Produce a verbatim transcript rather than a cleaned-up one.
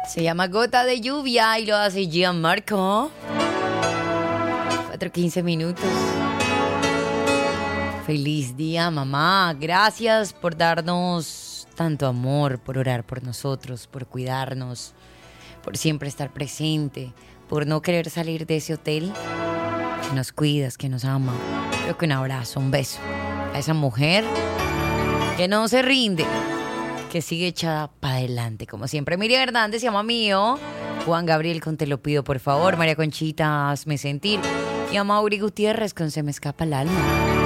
Se llama Gota de Lluvia y lo hace Gianmarco. cuatro quince minutos. Feliz día, mamá. Gracias por darnos tanto amor, por orar por nosotros, por cuidarnos, por siempre estar presente, por no querer salir de ese hotel. Que nos cuidas, que nos ama. Creo que un abrazo, un beso a esa mujer que no se rinde, que sigue echada para adelante, como siempre. Miriam Hernández se llama mío. Juan Gabriel con Te lo pido, por favor. María Conchita, hazme sentir. Y a Mauri Gutiérrez con Se me escapa el alma.